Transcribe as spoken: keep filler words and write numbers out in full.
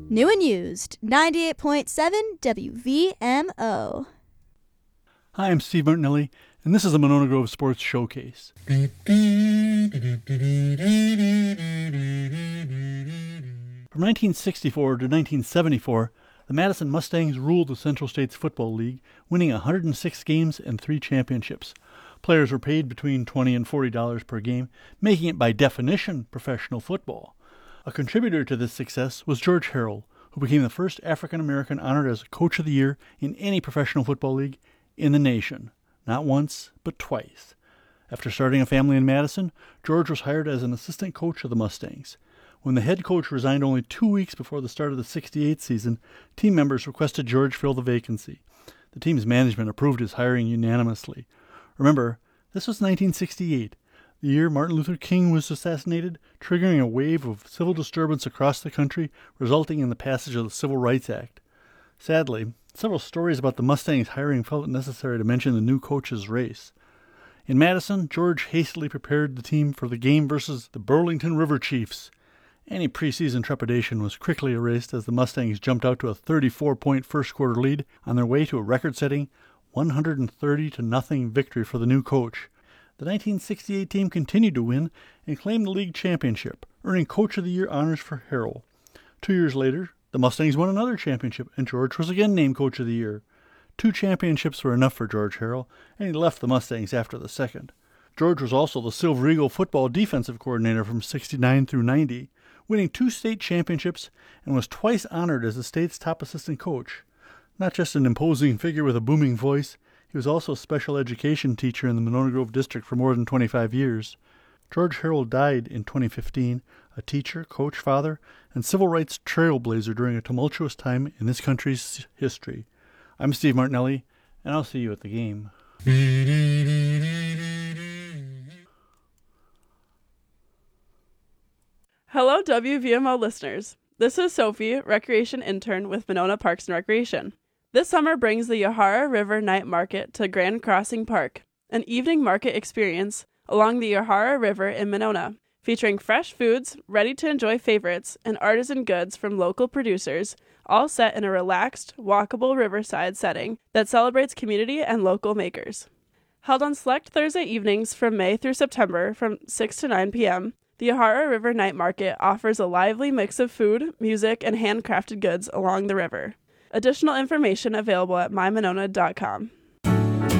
New and used, ninety-eight point seven W V M O. Hi, I'm Steve Martinelli, and this is the Monona Grove Sports Showcase. From nineteen sixty-four to nineteen seventy-four, the Madison Mustangs ruled the Central States Football League, winning one hundred six games and three championships. Players were paid between twenty dollars and forty dollars per game, making it by definition professional football. A contributor to this success was George Harrell, who became the first African-American honored as Coach of the Year in any professional football league in the nation. Not once, but twice. After starting a family in Madison, George was hired as an assistant coach of the Mustangs. When the head coach resigned only two weeks before the start of the sixty-eight season, team members requested George fill the vacancy. The team's management approved his hiring unanimously. Remember, this was nineteen sixty-eight, the year Martin Luther King was assassinated, triggering a wave of civil disturbance across the country, resulting in the passage of the Civil Rights Act. Sadly, several stories about the Mustangs hiring felt it necessary to mention the new coach's race. In Madison, George hastily prepared the team for the game versus the Burlington River Chiefs. Any preseason trepidation was quickly erased as the Mustangs jumped out to a thirty-four point first-quarter lead on their way to a record-setting one hundred thirty to nothing victory for the new coach. The nineteen sixty-eight team continued to win and claimed the league championship, earning Coach of the Year honors for Harrell. Two years later, the Mustangs won another championship, and George was again named Coach of the Year. Two championships were enough for George Harrell, and he left the Mustangs after the second. George was also the Silver Eagle football defensive coordinator from sixty-nine through ninety, winning two state championships, and was twice honored as the state's top assistant coach. Not just an imposing figure with a booming voice, he was also a special education teacher in the Monona Grove district for more than twenty-five years. George Harrell died in twenty fifteen, a teacher, coach, father, and civil rights trailblazer during a tumultuous time in this country's history. I'm Steve Martinelli, and I'll see you at the game. Hello, W V M O listeners. This is Sophie, Recreation Intern with Monona Parks and Recreation. This summer brings the Yahara River Night Market to Grand Crossing Park, an evening market experience along the Yahara River in Monona, featuring fresh foods, ready-to-enjoy favorites, and artisan goods from local producers, all set in a relaxed, walkable riverside setting that celebrates community and local makers. Held on select Thursday evenings from May through September from six to nine p.m., the Yahara River Night Market offers a lively mix of food, music, and handcrafted goods along the river. Additional information available at my monona dot com.